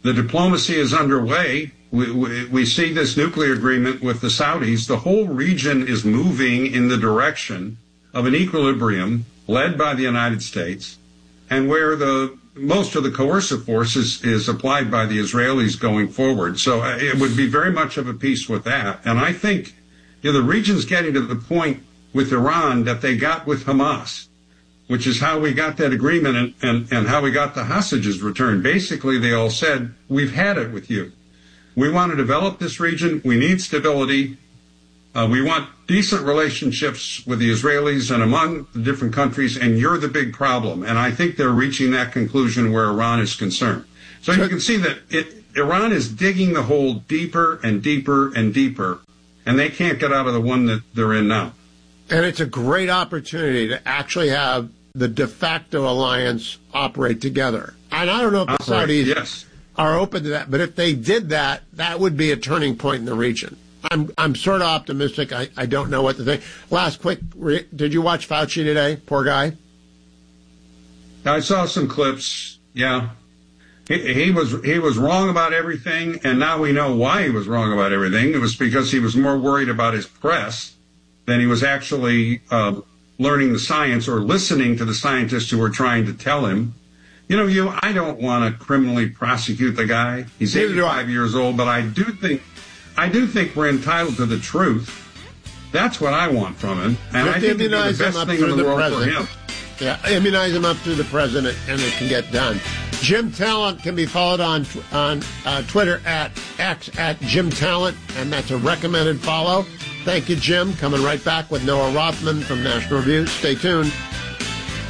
The diplomacy is underway. We see this nuclear agreement with the Saudis. The whole region is moving in the direction of an equilibrium led by the United States, and where most of the coercive force is applied by the Israelis going forward. So it would be very much of a peace with that. And I think the region's getting to the point with Iran that they got with Hamas, which is how we got that agreement and how we got the hostages returned. Basically, they all said, we've had it with you. We want to develop this region. We need stability. We want decent relationships with the Israelis and among the different countries, and you're the big problem. And I think they're reaching that conclusion where Iran is concerned. So you can see that Iran is digging the hole deeper and deeper and deeper, and they can't get out of the one that they're in now. And it's a great opportunity to actually have the de facto alliance operate together. And I don't know if the Saudis are open to that, but if they did that, that would be a turning point in the region. I'm sort of optimistic. I don't know what to think. Last quick, did you watch Fauci today? Poor guy. I saw some clips. Yeah, he was wrong about everything, and now we know why he was wrong about everything. It was because he was more worried about his press than he was actually learning the science or listening to the scientists who were trying to tell him. I don't want to criminally prosecute the guy. He's 85 years old, but I do think we're entitled to the truth. That's what I want from him. And I think it's the best thing in the world for him. Yeah, immunize him up through the president, and it can get done. Jim Talent can be followed on Twitter at X at Jim Talent, and that's a recommended follow. Thank you, Jim. Coming right back with Noah Rothman from National Review. Stay tuned.